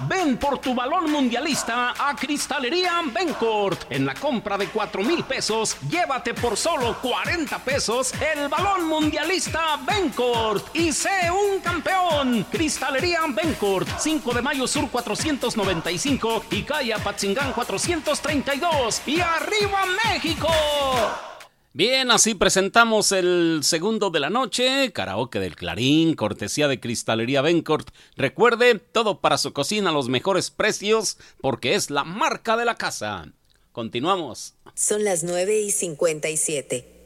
Ven por tu balón mundialista a Cristalería Bencourt. En la compra de 4,000 pesos, llévate por solo 40 pesos el balón mundialista Bencourt y sé un campeón. Cristalería Bencourt, 5 de Mayo Sur 495 y calle Apatzingán 432. ¡Y arriba México! Bien, así presentamos el segundo de la noche, karaoke del Clarín, cortesía de Cristalería Bencourt. Recuerde, todo para su cocina a los mejores precios, porque es la marca de la casa. Continuamos. Son las 9:57.